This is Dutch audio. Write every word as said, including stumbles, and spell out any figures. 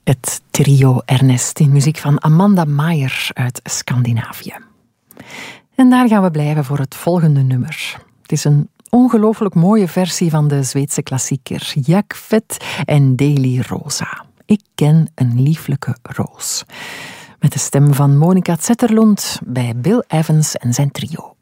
Het trio Ernest in muziek van Amanda Meijer uit Scandinavië. En daar gaan we blijven voor het volgende nummer. Het is een ongelooflijk mooie versie van de Zweedse klassieker Jack Fett en Daily Rosa. Ik ken een lieflijke roos. Met de stem van Monica Zetterlund bij Bill Evans en zijn trio.